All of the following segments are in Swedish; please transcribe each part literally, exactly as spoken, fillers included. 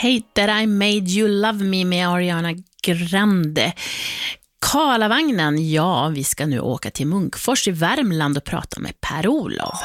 Hate That I Made You Love Me med Ariana Grande. Karlavagnen, ja, vi ska nu åka till Munkfors i Värmland och prata med Per-Olof.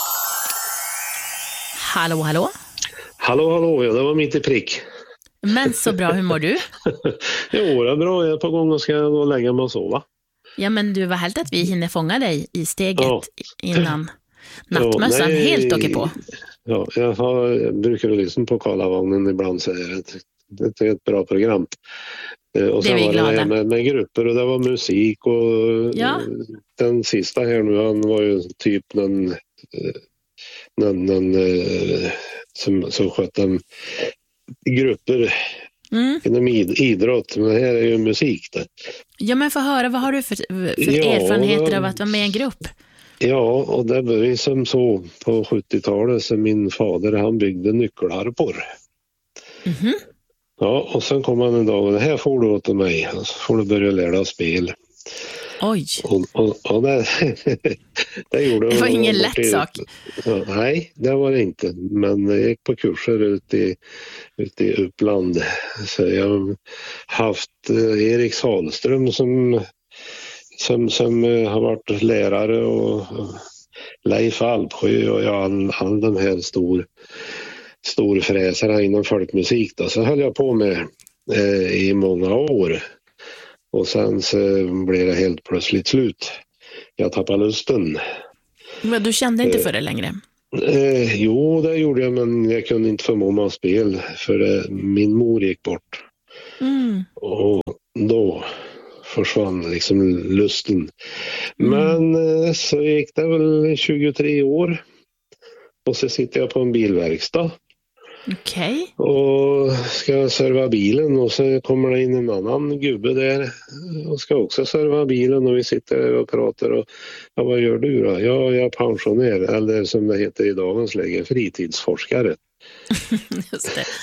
Hallå, hallå? Hallå, hallå, ja, det var mitt i prick. Men så bra, hur mår du? Jo, det är bra, jag är på gång och ska gå och lägga mig och sova. Ja, men du, var helt att vi hinner fånga dig i steget ja. innan nattmössan ja, nej, helt åker på. Ja, jag, har, jag brukar lyssna på Karlavagnen ibland, så är det, det är ett bra program. Och sen det var det med, med grupper och det var musik och ja. Den sista här nu, han var ju typ någon, någon, någon som, som skötte en grupper mm. inom idrott, men det här är ju musik det. Ja, men få höra, vad har du för, för ja, erfarenheter då, av att vara med i en grupp? Ja, och det var som så på sjuttiotalet så min fader, han byggde nyckelharpor. Mhm. Ja, och sen kom han en dag och det här får du åt mig, så får du börja lära dig spel. Oj. Och, och, och det, det, gjorde det var ingen lätt i, sak. Ja, nej, det var det inte. Men jag gick på kurser ute i, ute i Uppland. Så jag har haft eh, Erik Salström som, som, som eh, har varit lärare och, och Leif Alpsjö och ja, all, all de här stor storfräsarna inom folkmusik då. Så höll jag på med eh, i många år. Och sen så blev det helt plötsligt slut. Jag tappade lusten. Men du kände inte för det längre? Eh, jo, det gjorde jag, men jag kunde inte förmå mig att spela för eh, min mor gick bort. Mm. Och då försvann liksom lusten. Mm. Men eh, så gick det väl tjugotre år. Och så sitter jag på en bilverkstad. Okej. Okay. Och ska serva bilen och så kommer det in en annan gubbe där och ska också serva bilen och vi sitter och pratar och ja, vad gör du då? Ja, jag är pensionär eller som det heter i dagens läge, fritidsforskare. Just det.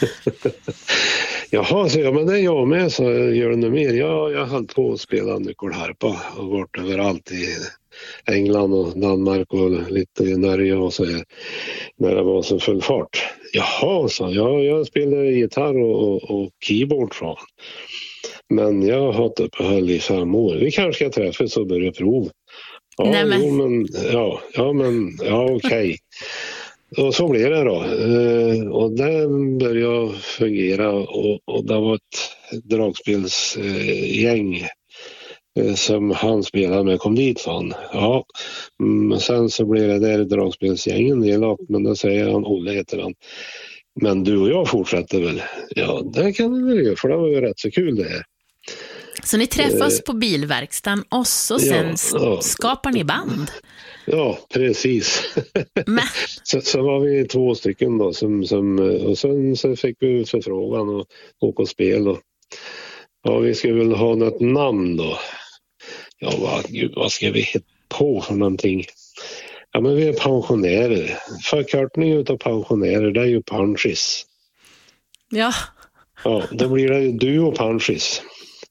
Jaha, så ja, men det är jag med, så gör det något mer. Ja, jag höll på att spela nyckelharpa och varit överallt i England och Danmark och lite i Norge och så här, när det var så full fart. Jaha, så ja, jag spelade gitarr och, och, och keyboard från. Men jag har haft uppehåll i fem år. Vi kanske ska träffas och börja prova. Ja, Nej, men... Jo, men ja, ja, men ja, okej. Okay. Och så blev det då. Eh, och det började fungera och, och det var ett dragspelsgäng eh, som han spelade med kom dit från. Ja, men sen så blev det där dragspelsgängen nedlagt, men då säger han, Olle heter han. Men du och jag fortsätter väl? Ja, det kan vi väl göra, för det var ju rätt så kul det här. Så ni träffas eh, på bilverkstan och så sen ja, ja. skapar ni band? Ja, precis. Men... så, så var vi två stycken då som, som, och sen så fick vi förfrågan och åka och spela. Och, ja, vi skulle väl ha något namn då. Ja, vad, gud, vad ska vi hitta på för någonting? Ja, men vi är pensionärer. Förkortning utav pensionärer, det är ju Panschis. Ja. Ja, då blir det ju du och Panschis.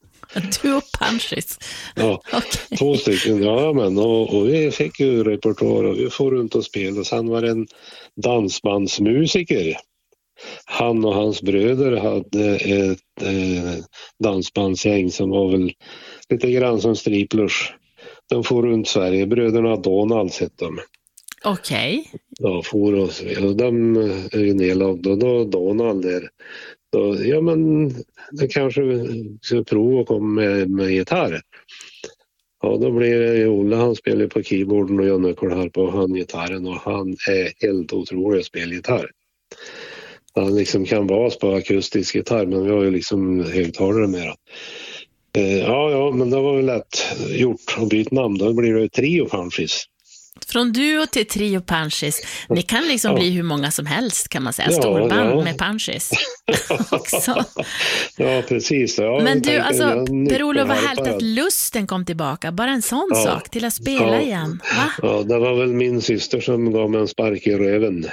Du och Panschis. Ja, okay. Två stycken. Ja, men och, och vi fick ju repertoar och vi får runt och spela. Och sen var det en dansbandsmusiker. Han och hans bröder hade ett eh, dansbandsgäng som var väl lite grann som Striplers. De får runt Sverige. Bröderna Donald sett dem. Okej. Okay. Ja, får och spela. De är ju nedlagda. Och då Donald där. Då, ja, men det kanske ska prova att komma med, med gitarr. Ja, då blir det Olle, han spelar på keyboarden och jag nyckelharpa och han gitarren och han är helt otrolig att spela gitarr. Han liksom kan bas på akustisk gitarr, men vi har ju liksom högtalare med då. Eh, ja, ja, men det var ju lätt gjort att byta namn. Då blir det Trio Panschis. Från duo till Trio Panschis. Ni kan liksom ja. bli hur många som helst kan man säga. Ja, Storband ja. med Panschis. Också. Ja, precis. Ja, men du, alltså, Per-Olof, var härligt att lusten kom tillbaka. Bara en sån ja. sak till att spela ja. igen. Va? Ja, det var väl min syster som gav mig en spark i röven.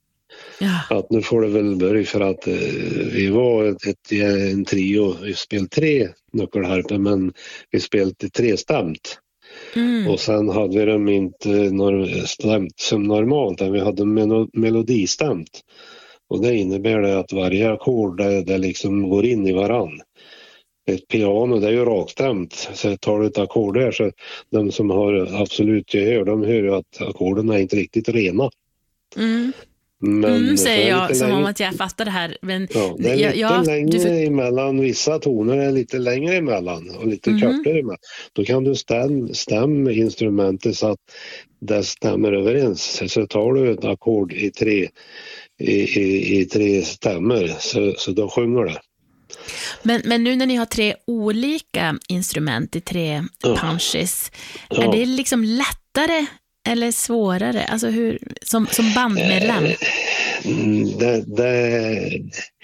Ja. Att nu får det väl börja för att eh, vi var ett, ett, en trio. Vi spelade tre nyckelharpor, men vi spelade tre stämt. Mm. Och sen hade vi dem inte nor- stämt som normalt, vi hade mel- melodistämt. Och det innebär det att varje ackord det, det liksom går in i varann. Ett piano det är ju rakstämt, så tar du ett ackord där så de som har absolut gehör, de hör ju att ackorden är inte riktigt rena. Mm. Men mm, säger jag som längre, om att jag fattar det här. Men ja, det är jag, lite jag, längre du för... emellan, vissa toner är lite längre emellan och lite mm. kortare emellan. Då kan du stäm, stämma instrumentet så att det stämmer överens. Så tar du ett ackord i tre, i, i, i tre stämmer så, så då sjunger det. Men, men nu när ni har tre olika instrument i tre ja. punches, ja. är det liksom lättare eller svårare? Alltså hur, som, som bandmedlem? Det, det,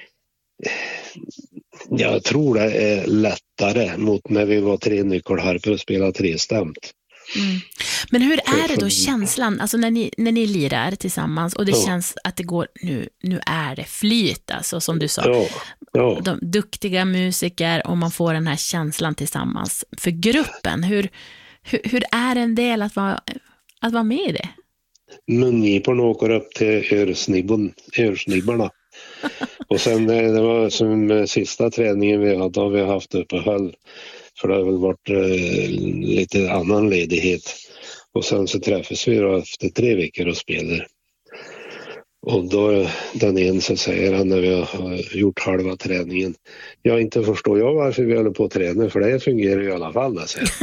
jag tror det är lättare mot när vi var tre nyckelharpor och spelade trestämt. Mm. Men hur är det då känslan, alltså när ni, när ni lirar tillsammans och det ja. känns att det går, nu, nu är det flyt alltså som du sa. Ja. Ja. De duktiga musiker och man får den här känslan tillsammans för gruppen. Hur, hur, hur är en del att vara, att vara med i det? Mungiporna åker upp till örsnibben, örsnibbarna. Och sen det var som sista träningen vi hade, har vi haft uppehåll. För det har väl varit eh, lite annan ledighet. Och sen så träffas vi då efter tre veckor och spelar. Och då den ena så säger han när vi har gjort halva träningen. Jag inte förstår jag varför vi håller på att träna, för det fungerar i alla fall. Där, säger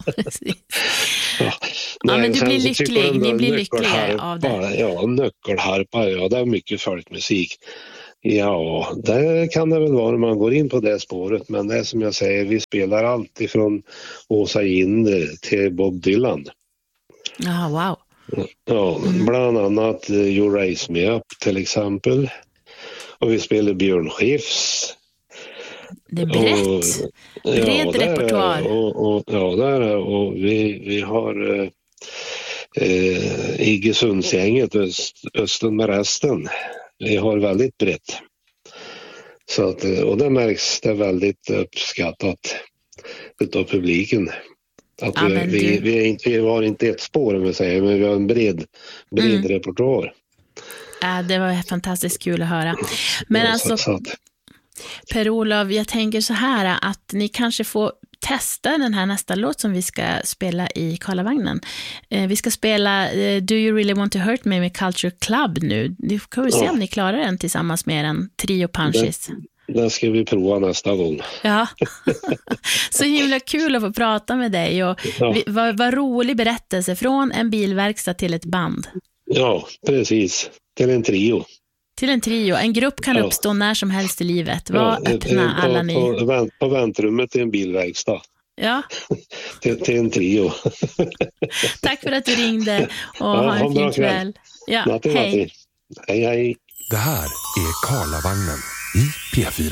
ja, ja, men du blir lycklig, ni blir lyckliga av det. Ja, nyckelharpa, ja det är mycket folkmusik. Ja, det kan det väl vara när man går in på det spåret. Men det är som jag säger, vi spelar allt ifrån Åsa Jinder till Bob Dylan. Ja, wow. Ja, bland annat You Raise Me Up till exempel. Och vi spelar Björn Skifs. Det är brett. Och, Bred ja, repertoar. Och, och, ja, där är och vi, vi har eh, eh, Igge Sundsgänget, Öst, Östen med resten. Vi har väldigt brett. Så att, och det märks det väldigt uppskattat utav publiken. Att ja, vi, vi, du... vi, är inte, vi har inte ett spår om vi säger, men vi har en bred, bred mm. repertoar. Ja, det var fantastiskt kul att höra. Men ja, alltså, så att... Per-Olof, jag tänker så här att ni kanske får testa den här nästa låt som vi ska spela i Karlavagnen. Eh, vi ska spela eh, Do You Really Want To Hurt Me med Culture Club nu. Vi får vi se ja. om ni klarar den tillsammans med en trio punches. Det, det ska vi prova nästa gång. Ja, så himla kul att få prata med dig. Och ja. vi, vad, vad rolig berättelse från en bilverkstad till ett band. Ja, precis. Till en trio. Till en trio. En grupp kan ja. uppstå när som helst i livet. Var ja, öppna på, alla ni. På, vänt, på väntrummet i en bilverkstad. Ja. till, till en trio. Tack för att du ringde och ja, ha en fin kväll. Ja, Natten, hej. Hej, hej. Det här är Karlavagnen i P fyra.